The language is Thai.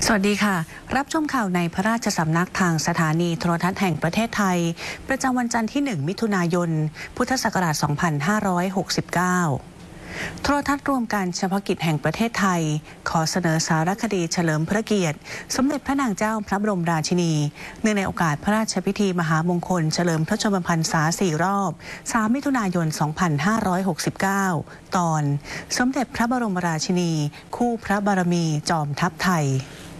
สวัสดีค่ะรับชมข่าวในพระราชสำนักทางสถานีโทรทัศน์แห่งประเทศไทยประจำวันจันทร์ที่ 1 มิถุนายน พุทธศักราช 2569 โทรทัศน์รวมการเฉพาะกิจแห่งประเทศไทยขอเสนอสารคดีเฉลิมพระเกียรติสมเด็จพระนางเจ้าพระบรมราชินีเนื่องในโอกาสพระราชพิธีมหามงคลเฉลิมพระชนมพรรษา 4 รอบ 3 มิถุนายน 2569 ตอนสมเด็จพระบรมราชินีคู่พระบารมีจอมทัพไทย